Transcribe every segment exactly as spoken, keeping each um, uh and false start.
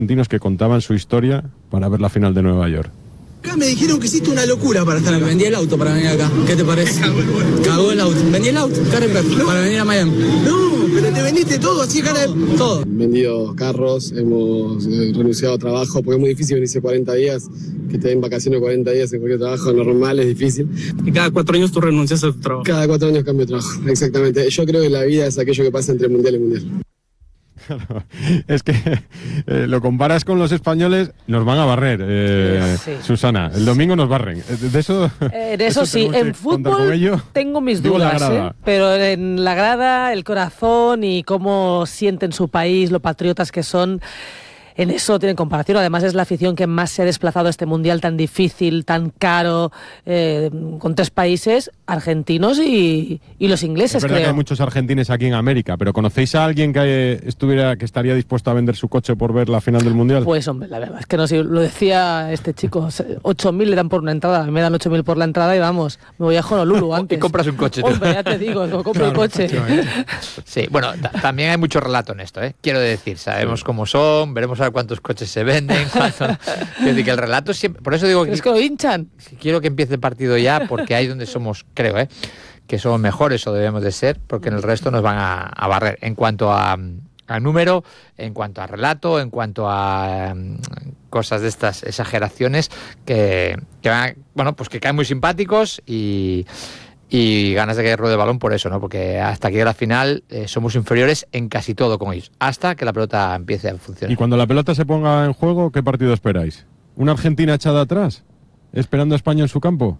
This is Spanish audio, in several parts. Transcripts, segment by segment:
argentinos que contaban su historia para ver la final de Nueva York. Acá me dijeron que hiciste una locura para estar acá. Vendí el auto para venir acá. ¿Qué te parece? Cagó el, bueno. Cagó el auto. Vendí el auto, Carenberg, no. Para venir a Miami. No, pero te vendiste todo así, cara. Todo. todo. Vendido carros, hemos eh, renunciado a trabajo, porque es muy difícil venirse cuarenta días, que te den vacaciones cuarenta días en cualquier trabajo normal, es difícil. Y cada cuatro años tú renuncias a tu trabajo. Cada cuatro años cambio de trabajo, exactamente. Yo creo que la vida es aquello que pasa entre mundial y mundial. Es que eh, lo comparas con los españoles, nos van a barrer, eh, sí. Susana. El domingo nos barren. De eso, eh, de eso, eso sí, en fútbol tengo mis Digo dudas, ¿eh? Pero en la grada, el corazón y cómo sienten su país, lo patriotas que son. En eso tienen comparación. Además es la afición que más se ha desplazado a este mundial tan difícil, tan caro, eh, con tres países, argentinos y, y los ingleses. Es verdad creo. que hay muchos argentines aquí en América, pero ¿conocéis a alguien que estuviera, que estaría dispuesto a vender su coche por ver la final del mundial? Pues hombre, la verdad es que no sé, lo decía este chico, ocho mil le dan por una entrada, me dan ocho mil por la entrada y vamos, me voy a Honolulu antes. Y compras un coche. Hombre, ya te digo, no compro claro, el coche. Sí, bueno, también hay mucho relato en esto, ¿eh? Quiero decir, sabemos sí. cómo son, veremos a ver cuántos coches se venden, cuánto... Quiero decir que el relato siempre... Por eso digo que... ¿Es que lo hinchan? Quiero que empiece el partido ya, porque ahí es donde somos, creo, ¿eh? que somos mejores o debemos de ser, porque en el resto nos van a, a barrer. En cuanto a, a número, en cuanto a relato, en cuanto a um, cosas de estas exageraciones que, que van, bueno, pues que caen muy simpáticos y... y ganas de que ruede el balón por eso, ¿no? Porque hasta aquí de la final eh, somos inferiores en casi todo con ellos, hasta que la pelota empiece a funcionar. Y cuando la pelota se ponga en juego, ¿qué partido esperáis? ¿Una Argentina echada atrás? ¿Esperando a España en su campo?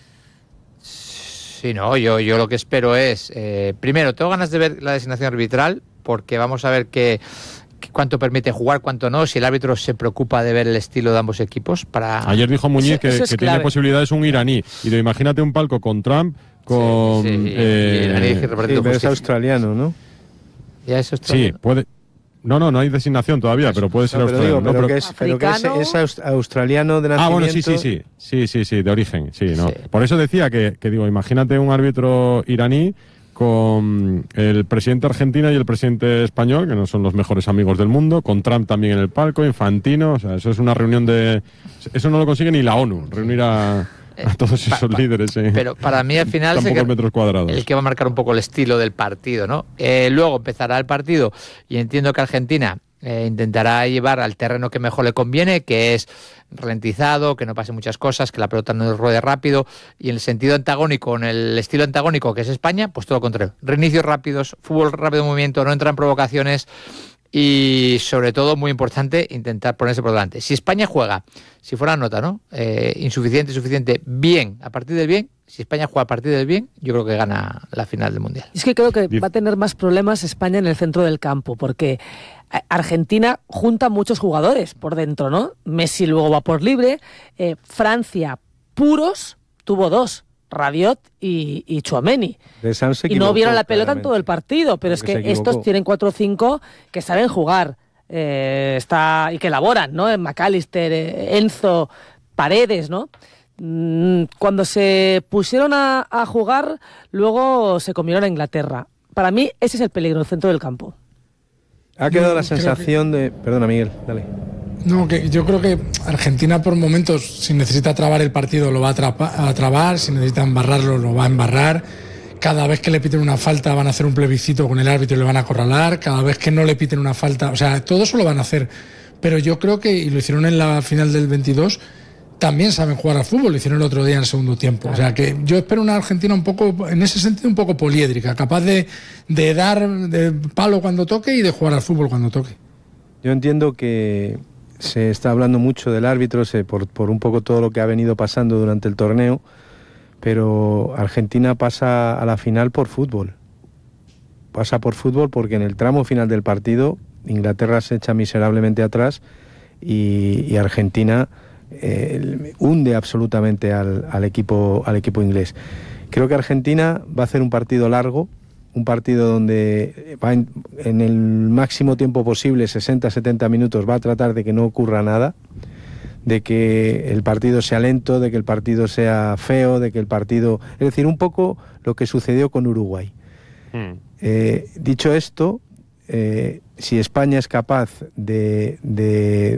Sí, no, yo, yo lo que espero es... Eh, primero, tengo ganas de ver la designación arbitral, porque vamos a ver que... cuánto permite jugar, cuánto no, si el árbitro se preocupa de ver el estilo de ambos equipos para... Ayer dijo Muñiz eso, eso que, que tiene posibilidades un iraní, y de, imagínate un palco con Trump, con... Sí, sí, eh, iraní, sí, pero es australiano, ¿no? Ya es australiano. Sí, puede... No, no, no hay designación todavía, pero puede ser no, pero australiano. Digo, pero, no, pero, que es, pero que es, es australiano de nacimiento. Ah, bueno, sí, sí, sí, sí, sí, sí, de origen, sí, ¿no? Sí. Por eso decía que, que digo, imagínate un árbitro iraní con el presidente argentino y el presidente español, que no son los mejores amigos del mundo, con Trump también en el palco, Infantino, o sea, eso es una reunión de... Eso no lo consigue ni la ONU, reunir a, a todos esos pa, pa, líderes. Eh. Pero para mí al final es el que, metros cuadrados. el que va a marcar un poco el estilo del partido, ¿no? Eh, luego empezará el partido y entiendo que Argentina eh, intentará llevar al terreno que mejor le conviene, que es ralentizado, que no pase muchas cosas, que la pelota no ruede rápido, y en el sentido antagónico, en el estilo antagónico que es España, pues todo lo contrario. Reinicios rápidos, fútbol rápido en movimiento, no entran provocaciones y sobre todo, muy importante, intentar ponerse por delante. Si España juega, si fuera nota, ¿no? Eh, insuficiente, suficiente, bien, a partir del bien, si España juega a partir del bien, yo creo que gana la final del Mundial. Es que creo que va a tener más problemas España en el centro del campo, porque Argentina junta muchos jugadores por dentro, ¿no? Messi luego va por libre, eh, Francia puros tuvo dos, Rabiot y, y Tchouaméni. Y no vieron la pelota en todo el partido, pero es que estos tienen cuatro o cinco que saben jugar eh, está, y que elaboran, ¿no? McAllister, eh, Enzo, Paredes, ¿no? Cuando se pusieron a, a jugar, luego se comieron a Inglaterra. Para mí ese es el peligro, el centro del campo. Ha quedado la sensación que... de... Perdona, Miguel, dale. No, que yo creo que Argentina por momentos, si necesita trabar el partido, lo va a, trapa, a trabar, si necesita embarrarlo, lo va a embarrar. Cada vez que le piten una falta van a hacer un plebiscito con el árbitro y le van a acorralar. Cada vez que no le piten una falta, o sea, todo eso lo van a hacer. Pero yo creo que, y lo hicieron en la final del veintidós, también saben jugar al fútbol, lo hicieron el otro día en el segundo tiempo. O sea que yo espero una Argentina un poco, en ese sentido, un poco poliédrica, capaz de, de dar de palo cuando toque y de jugar al fútbol cuando toque. Yo entiendo que se está hablando mucho del árbitro, se, por, por un poco todo lo que ha venido pasando durante el torneo, pero Argentina pasa a la final por fútbol. Pasa por fútbol porque en el tramo final del partido Inglaterra se echa miserablemente atrás y, y Argentina... Eh, hunde absolutamente al, al equipo al equipo inglés. Creo que Argentina va a hacer un partido largo, un partido donde va en, en el máximo tiempo posible, sesenta a setenta minutos, va a tratar de que no ocurra nada, de que el partido sea lento, de que el partido sea feo, de que el partido... Es decir, un poco lo que sucedió con Uruguay. Mm. Eh, dicho esto, eh, si España es capaz de, de